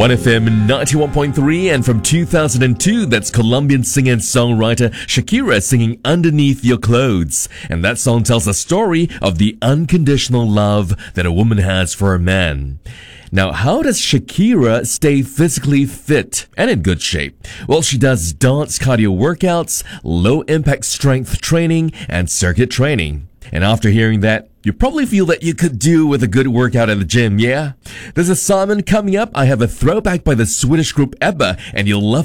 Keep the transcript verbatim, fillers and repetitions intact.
one F M ninety-one point three, and from two thousand two, that's Colombian singer and songwriter Shakira singing Underneath Your Clothes. And that song tells the story of the unconditional love that a woman has for a man. Now, how does Shakira stay physically fit and in good shape? Well, she does dance cardio workouts, low-impact strength training, and circuit training. And after hearing that, you probably feel that you could do with a good workout at the gym, yeah? There's a Simon coming up. I have a throwback by the Swedish group ABBA, and you'll love